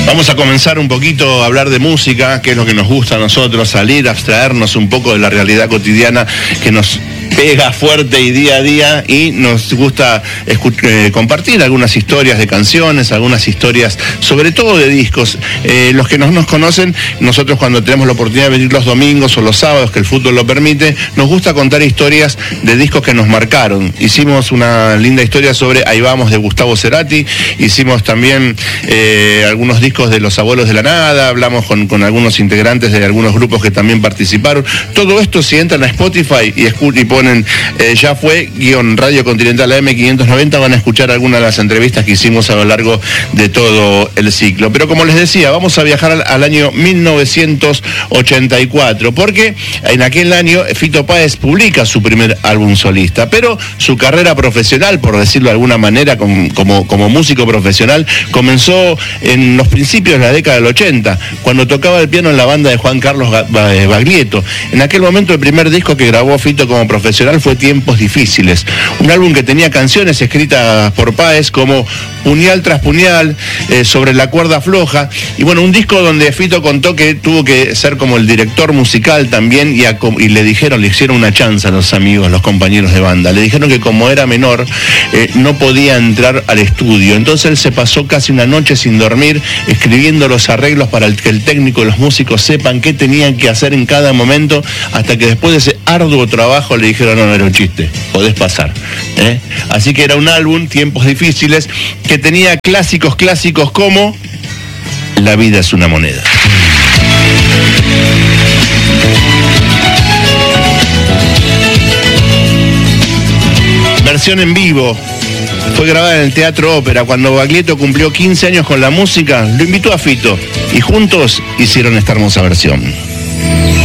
Vamos a comenzar un poquito a hablar de música, que es lo que nos gusta a nosotros, salir, abstraernos un poco de la realidad cotidiana que nos pega fuerte y día a día, y nos gusta compartir algunas historias de canciones, algunas historias sobre todo de discos. Los que no nos conocen, nosotros cuando tenemos la oportunidad de venir los domingos o los sábados, que el fútbol lo permite, nos gusta contar historias de discos que nos marcaron. Hicimos una linda historia sobre Ahí Vamos de Gustavo Cerati, hicimos también algunos discos de Los Abuelos de la Nada, hablamos con algunos integrantes de algunos grupos que también participaron. Todo esto, si entran a Spotify y ponen Ya Fue Radio Continental AM590, van a escuchar algunas de las entrevistas que hicimos a lo largo de todo el ciclo. Pero como les decía, vamos a viajar al año 1984, porque en aquel año Fito Páez publica su primer álbum solista, pero su carrera profesional, por decirlo de alguna manera, como músico profesional, comenzó en los principios de la década del 80, cuando tocaba el piano en la banda de Juan Carlos Baglietto. En aquel momento el primer disco que grabó Fito como profesional fue Tiempos Difíciles, un álbum que tenía canciones escritas por Páez como Puñal tras Puñal, Sobre la Cuerda Floja, y bueno, un disco donde Fito contó que tuvo que ser como el director musical también, y le hicieron una chanza a los amigos, los compañeros de banda, le dijeron que como era menor no podía entrar al estudio, entonces él se pasó casi una noche sin dormir escribiendo los arreglos para que el técnico y los músicos sepan qué tenían que hacer en cada momento, hasta que después de ese arduo trabajo le dijeron: no era un chiste, podés pasar. Así que era un álbum, Tiempos Difíciles, que tenía clásicos como La vida es una moneda. Versión en vivo. Fue grabada en el Teatro Ópera. Cuando Baglietto cumplió 15 años con la música, lo invitó a Fito y juntos hicieron esta hermosa versión.